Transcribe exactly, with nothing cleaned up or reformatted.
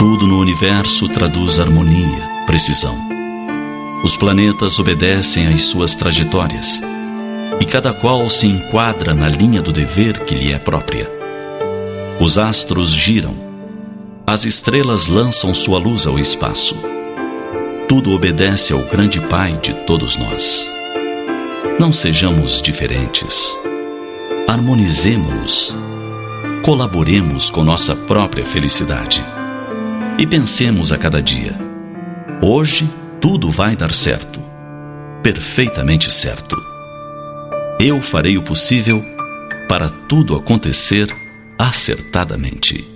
Tudo no universo traduz harmonia, precisão. Os planetas obedecem às suas trajetórias, e cada qual se enquadra na linha do dever que lhe é própria. Os astros giram, as estrelas lançam sua luz ao espaço. Tudo obedece ao grande Pai de todos nós. Não sejamos diferentes. Harmonizemo-nos. Colaboremos com nossa própria felicidade. E pensemos a cada dia: hoje tudo vai dar certo, perfeitamente certo. Eu farei o possível para tudo acontecer acertadamente.